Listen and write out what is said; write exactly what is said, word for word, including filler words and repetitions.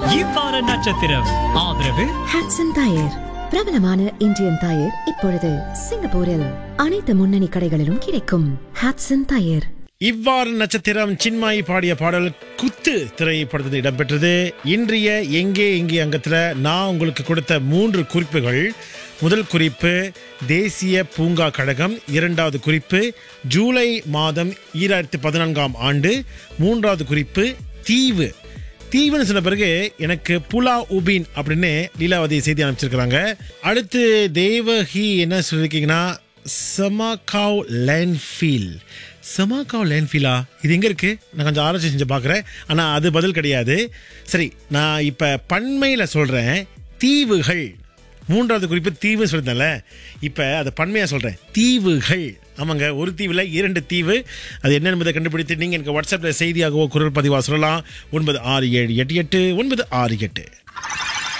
இவ்வார நட்சத்திரம் ஆதரவு Hodson tyre, பிரபலமான இந்தியன் டயர் இப்பொழுது சிங்கப்பூரில் அனைத்து முன்னணி கடைகளிலும் கிடைக்கும். Hodson tyre. இவ்வாறு நட்சத்திரம் சின்மாயி பாடிய பாடல் குத்து திரைப்படத்தில் இடம்பெற்றது. இன்றைய எங்கே எங்கே அங்கத்தில் நான் உங்களுக்கு கொடுத்த மூன்று குறிப்புகள். முதல் குறிப்பு தேசிய பூங்கா கழகம், இரண்டாவது குறிப்பு ஜூலை மாதம் ஈராயிரத்தி பதினான்காம் ஆண்டு, மூன்றாவது குறிப்பு தீவு. தீவுன்னு சொன்ன பிறகு எனக்கு புலா உபின் அப்படின்னு லீலாவதி செய்தி அனுப்பிச்சிருக்கிறாங்க. அடுத்து தேவஹி என்ன சொல்லியிருக்கீங்கன்னா சமாகாவ் லேண்ட்ஃபீல். சமாகாவ் லேண்ட்ஃபீலா, இது எங்கே இருக்குது? நான் கொஞ்சம் ஆராய்ச்சி செஞ்சு பார்க்குறேன், ஆனால் அது பதில் கிடையாது. சரி, நான் இப்போ பன்மையில் சொல்கிறேன், தீவுகள். மூன்றாவது குறிப்பு தீவு சொல்லியிருந்தேன்ல, இப்போ அதை பன்மையாக சொல்கிறேன், தீவுகள். ஆமாங்க, ஒரு தீவில் இரண்டு தீவு. அது என்ன என்பதை கண்டுபிடித்து நீங்கள் எனக்கு வாட்ஸ்அப்பில் செய்தியாகவோ குரல் பதிவாக சொல்லலாம். ஒன்பது ஆறு ஏழு எட்டு எட்டு ஒன்பது ஆறு எட்டு